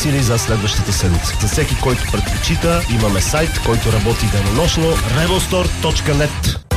сили за следващата седмица. За всеки, който предпочита, имаме сайт, който работи денонощно, rebelstore.net.